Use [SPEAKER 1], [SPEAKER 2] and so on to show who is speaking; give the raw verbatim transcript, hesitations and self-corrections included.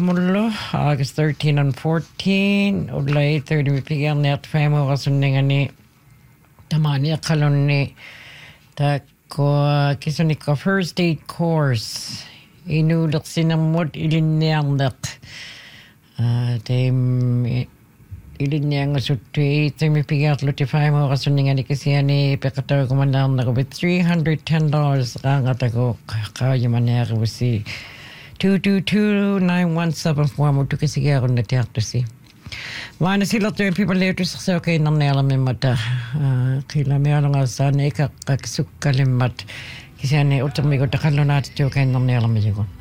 [SPEAKER 1] mullu August thirteen and fourteen ulla eight thirty mipigiarniart faamuaqasunningani tamani aqalunni taakko kisunikko first aid course inuulersinarmut ilinniarneq taim ilinniangasuttu eight thirty mipigiarluti faamuaqasunningani kisiani peqatarukumannaarnequ with three hundred ten dollars qaangataku qaayamaniarusi two two two nine one seven four mutu kisigiarunna tiartusi vaana sillertuin pipaleetussersuuka innernialermimmata qilaamialungaassaani ikaqqak sukkalimmat kisiani utermigu taqallunaatituuka innernialermijugu